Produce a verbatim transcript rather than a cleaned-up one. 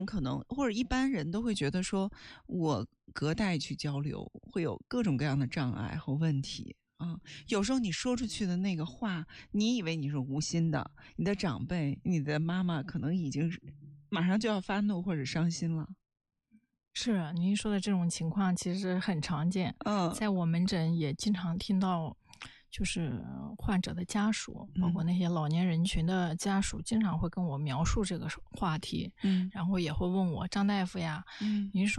可能或者一般人都会觉得说，我隔代去交流，会有各种各样的障碍和问题。啊，有时候你说出去的那个话，你以为你是无心的，你的长辈、你的妈妈可能已经是马上就要发怒或者伤心了。 是，您说的这种情况其实很常见， 嗯。 在我门诊也经常听到，就是患者的家属，包括嗯。 那些老年人群的家属，经常会跟我描述这个话题， 嗯。 然后也会问我：“张大夫呀， 嗯。 您说